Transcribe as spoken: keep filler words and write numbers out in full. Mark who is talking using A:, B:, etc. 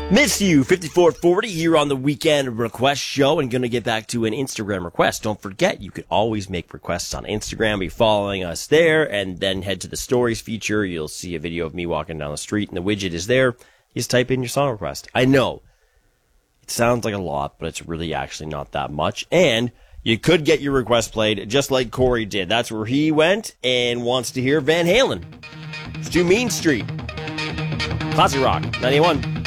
A: Miss You fifty-four forty here on the Weekend Request Show, and going to get back to an Instagram request. Don't forget, you could always make requests on Instagram. Be following us there, and then head to the stories feature. You'll see a video of me walking down the street, and the widget is there. You just type in your song request. I know it sounds like a lot, but it's really actually not that much. And you could get your request played just like Corey did. That's where he went and wants to hear Van Halen. It's to Mean Street. Classic Rock ninety-one.